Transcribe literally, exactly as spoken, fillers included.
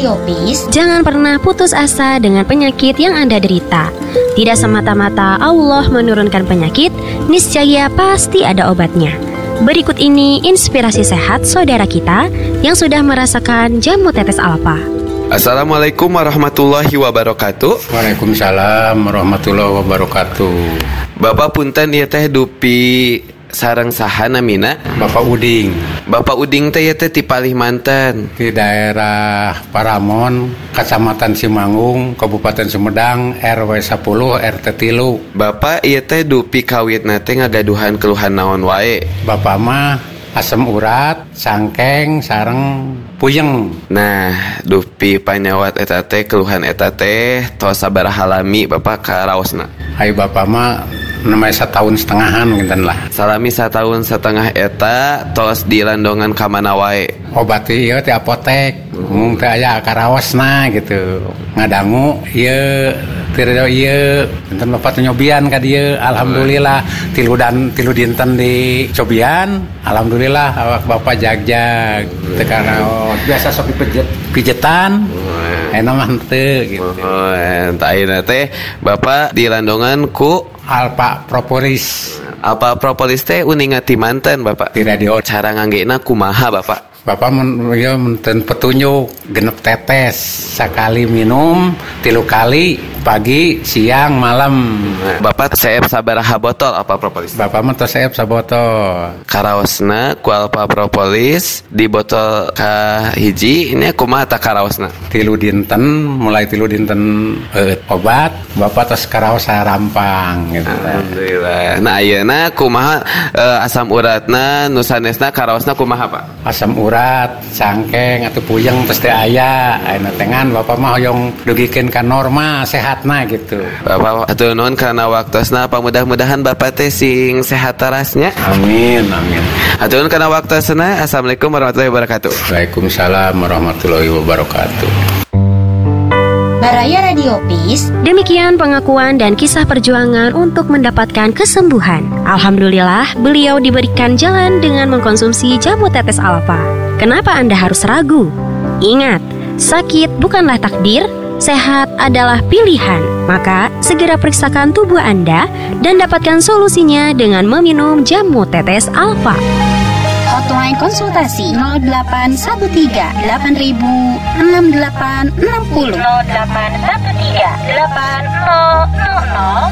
Radio Peace, jangan pernah putus asa dengan penyakit yang Anda derita. Tidak semata-mata Allah menurunkan penyakit, niscaya pasti ada obatnya. Berikut ini inspirasi sehat saudara kita yang sudah merasakan jamu tetes alfa. Assalamualaikum warahmatullahi wabarakatuh. Waalaikumsalam warahmatullahi wabarakatuh. Bapak punten ieu teh dupi sareng saha namina? Bapak Uding. Bapak Uding teh ieu teh ti Palimanten, Di daerah Paramon, Kecamatan Simangung, Kabupaten Sumedang, R W sepuluh R T tilu. Bapak ieu teh dupi kawitna teh ngagaduhan keluhan naon wae? Bapak mah asam urat, cangkeng, sareng puyeng. Nah, dupi panyawat eta teh keluhan eta teh tos sabaraha lami Bapak karaosna? Hai Bapak mah namanya setahun setengahan mungkin lah. Salami satahun setengah eta tos dilandongan ka mana wae? Obat ieu ti apotek, mung teh aya karaosna gitu. Ngadangu ieu tireu ieu enten Bapak nyobian ka dieu. Alhamdulillah tilu dan tilu dinten di cobian. Alhamdulillah awak Bapak jag-jag teu karaos. Biasa sok dipijet pijetan. Ena mah henteu gitu. Oh, entah ayeuna teh Bapak dilandongan ku Alpa Propolis. Alpa Propolis teh uninga ti manten Bapak. Di radio. Cara nganggena kumaha Bapak? Bapak men, ya, menten petunjuk genep tetes sekali minum tilu kali pagi siang malam. Nah, Bapak seep sabaraha botol Alpa Propolis? Bapak mah tos seep sabotol. Karaosna ku Alpa Propolis di botol ka hiji ini kumaha ta karaosna? Tilu dinten mulai tilu dinten eh, obat Bapak tos karaos sarampang gitu. Alhamdulillah. Nah ayeuna kumaha eh, asam uratna nu sanesna karaosna kumaha Pak? Asam urat, cangkeng atau puyeng pasti aya. Ayeuna tengan Bapak mah hoyong dugikeun ka norma sehatna gitu. Bapak atuh nuhun kana waktosna, mudah-mudahan Bapak teh sing sehat tarasnya. Amin amin. Atuh nuhun kana waktosna. Assalamualaikum warahmatullahi wabarakatuh. Waalaikumsalam warahmatullahi wabarakatuh. Baraya Radio Peace. Demikian pengakuan dan kisah perjuangan untuk mendapatkan kesembuhan. Alhamdulillah, beliau diberikan jalan dengan mengkonsumsi jamu tetes alfa. Kenapa Anda harus ragu? Ingat, sakit bukanlah takdir, sehat adalah pilihan. Maka, segera periksakan tubuh Anda dan dapatkan solusinya dengan meminum jamu tetes alfa. Hotline konsultasi nol delapan satu tiga delapan ribu enam delapan enam nol. nol delapan satu tiga delapan nol nol nol